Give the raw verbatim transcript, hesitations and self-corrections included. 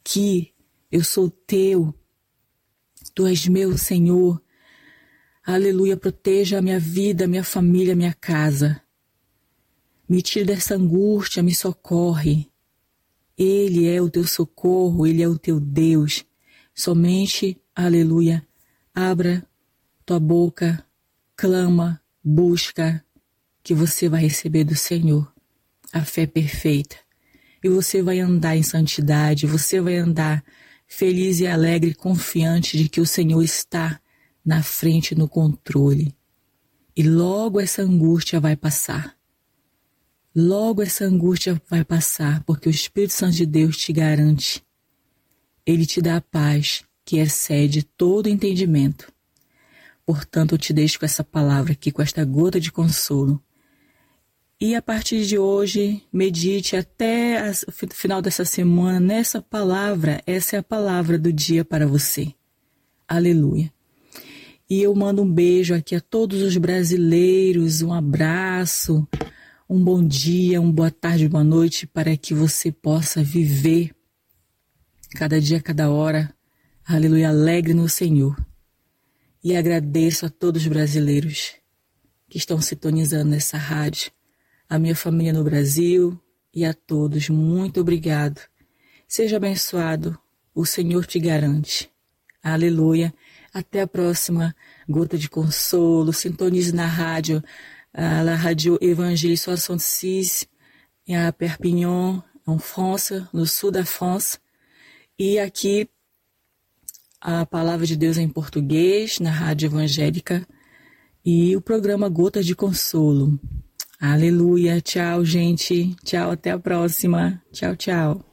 aqui, eu sou teu, tu és meu, Senhor. Aleluia, proteja a minha vida, a minha família, a minha casa. Me tire dessa angústia, me socorre. Ele é o teu socorro, Ele é o teu Deus. Somente, aleluia, abra tua boca, clama, busca, que você vai receber do Senhor a fé perfeita. E você vai andar em santidade, você vai andar feliz e alegre, confiante de que o Senhor está na frente, no controle. E logo essa angústia vai passar. Logo essa angústia vai passar, porque o Espírito Santo de Deus te garante. Ele te dá a paz que excede todo entendimento. Portanto, eu te deixo com essa palavra aqui, com esta gota de consolo. E a partir de hoje, medite até o final dessa semana nessa palavra. Essa é a palavra do dia para você. Aleluia. E eu mando um beijo aqui a todos os brasileiros, um abraço, um bom dia, uma boa tarde, boa noite, para que você possa viver cada dia, cada hora, aleluia, alegre no Senhor. E agradeço a todos os brasileiros que estão sintonizando nessa rádio, a minha família no Brasil e a todos, muito obrigado. Seja abençoado, o Senhor te garante. Aleluia. Até a próxima gota de consolo. Sintonize na rádio, a la rádio Évangile soixante e seis, à Perpignan, em França, no sul da França. E aqui a palavra de Deus em português, na rádio evangélica, e o programa Gotas de Consolo. Aleluia. Tchau, gente. Tchau, até a próxima. Tchau, tchau.